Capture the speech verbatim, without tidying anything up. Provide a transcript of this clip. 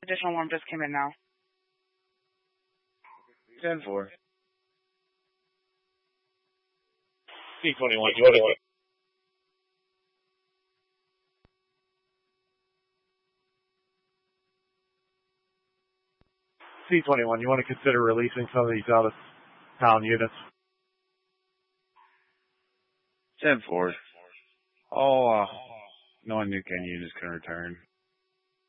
Additional warm just came in now. ten four. C twenty-one, you want to... C twenty-one, you want to consider releasing some of these out-of-town units? ten four. All uh, non-New Canyon units can return.